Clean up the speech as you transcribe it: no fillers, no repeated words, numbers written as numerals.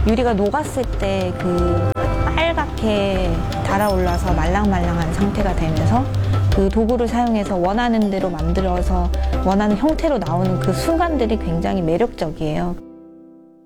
유리가 녹았을 때 그 빨갛게 달아올라서 말랑말랑한 상태가 되면서 그 도구를 사용해서 원하는 대로 만들어서 원하는 형태로 나오는 그 순간들이 굉장히 매력적이에요.